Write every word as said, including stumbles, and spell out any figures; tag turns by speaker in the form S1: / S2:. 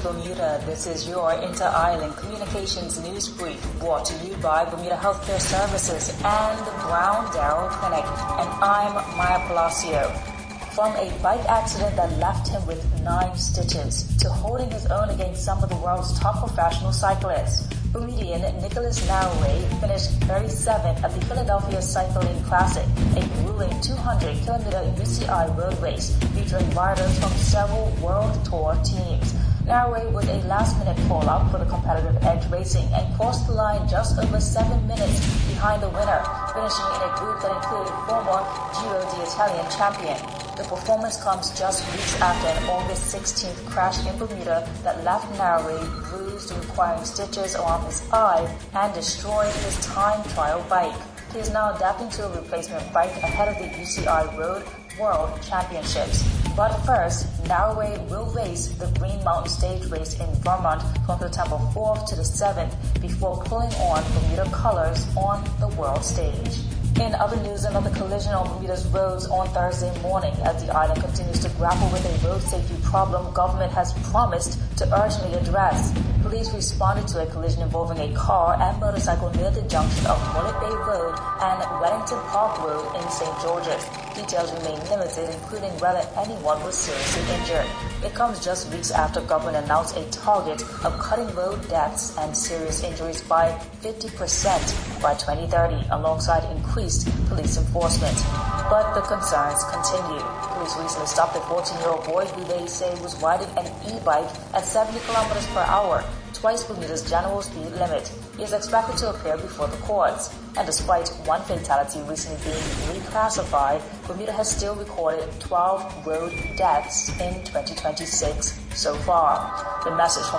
S1: Bermuda. This is your Inter-Island Communications News Brief, brought to you by Bermuda Healthcare Services and Brown Darrell Clinic. And I'm Maya Palacio. From a bike accident that left him with nine stitches to holding his own against some of the world's top professional cyclists, Bermudian Nicholas Narroway finished thirty-seventh at the Philadelphia Cycling Classic, a grueling two hundred kilometer U C I road race featuring riders from several World Tour teams. Narroway was a last-minute call-up for the competitive edge racing and crossed the line just over seven minutes behind the winner, finishing in a group that included former Giro d'Italia champion. The performance comes just weeks after an August sixteenth crash in Bermuda that left Narroway bruised, requiring stitches around his eye and destroyed his time trial bike. He is now adapting to a replacement bike ahead of the U C I Road World Championships. But first, Narroway will race the Green Mountain Stage Race in Vermont from September fourth to the seventh before pulling on Bermuda colors on the world stage. In other news, another collision on Bermuda's roads on Thursday morning as the island continues to grapple with a road safety problem government has promised to urgently address. Police responded to a collision involving a car and motorcycle near the junction of Mullet Bay Road and Wellington Park Road in Saint George's. Details remain limited, including whether anyone was seriously injured. It comes just weeks after government announced a target of cutting road deaths and serious injuries by fifty percent by twenty thirty, alongside increased police enforcement. But the concerns continue. Police recently stopped a fourteen-year-old boy who they say was riding an e-bike at seventy kilometers per hour, twice Bermuda's general speed limit. He is expected to appear before the courts. And despite one fatality recently being reclassified, Bermuda has still recorded twelve road deaths in twenty twenty-six so far. The message from